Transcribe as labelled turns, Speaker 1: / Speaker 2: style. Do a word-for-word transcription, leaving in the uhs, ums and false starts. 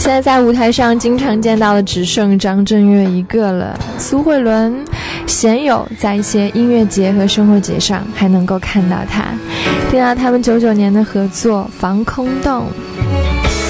Speaker 1: 现在在舞台上经常见到的只剩张震岳一个了。苏慧伦鲜有在一些音乐节和生活节上还能够看到他，听到他们九九年的合作《防空洞》。